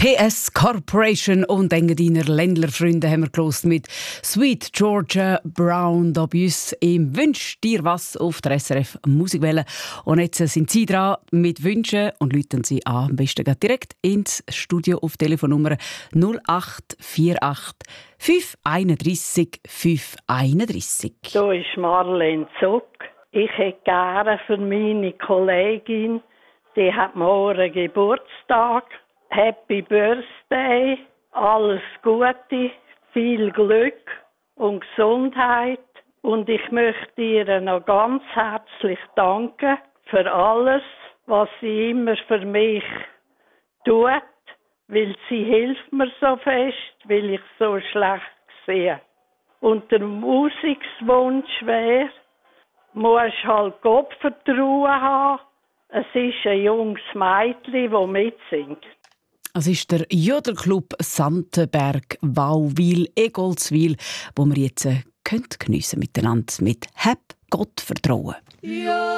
PS Corporation und Engadiner Ländlerfreunde haben wir gehört mit Sweet Georgia Brown da bei uns im «Wünsch dir was» auf der SRF Musikwelle. Und jetzt sind Sie dran mit Wünschen und rufen Sie an, am besten direkt ins Studio auf Telefonnummer 0848 531 531. So ist Marlene Zuck. Ich hätte gerne für meine Kollegin, die hat morgen Geburtstag. Happy Birthday, alles Gute, viel Glück und Gesundheit. Und ich möchte ihr noch ganz herzlich danken für alles, was sie immer für mich tut, weil sie hilft mir so fest, weil ich so schlecht sehe. Und der Musikswunsch wäre, musst halt Gottvertrauen haben. Es ist ein junges Mädchen, das mitsingt. Es ist der Jodelclub Santenberg, Wauwil, Egolswil, wo wir jetzt geniessen miteinander mit «Hab Gott Vertrauen». Ja.